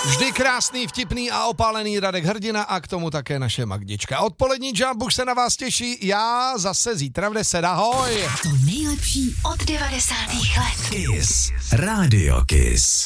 Vždy krásný, vtipný a opálený Radek Hrdina a k tomu také naše Magdička. Odpolední Jump už se na vás těší, já zase zítra v 10. Ahoj! To nejlepší od 90. let. Kiss. Radio Kiss.